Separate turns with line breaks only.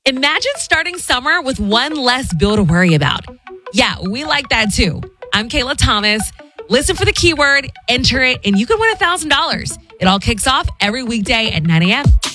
Imagine starting summer with one less bill to worry about. Yeah, we like that too. I'm Kayla Thomas. Listen for the keyword, enter it, and you can win $1,000. It all kicks off every weekday at 9 a.m.